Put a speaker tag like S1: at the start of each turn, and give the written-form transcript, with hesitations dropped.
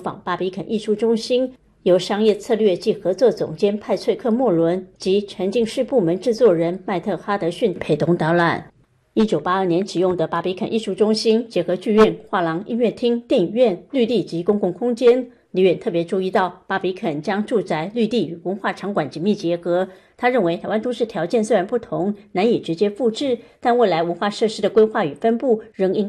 S1: 访巴比肯艺术中心，由商业策略及合作总监派翠克·莫伦及沉浸式部门制作人麦特·哈德逊陪同导览。1982年启用的巴比肯艺术中心结合剧院、画廊、音乐厅、电影院、绿地及公共空间。李远特别注意到，巴比肯将住宅、绿地与文化场馆紧密结合。他认为，台湾都市条件虽然不同，难以直接复制，但未来文化设施的规划与分布仍应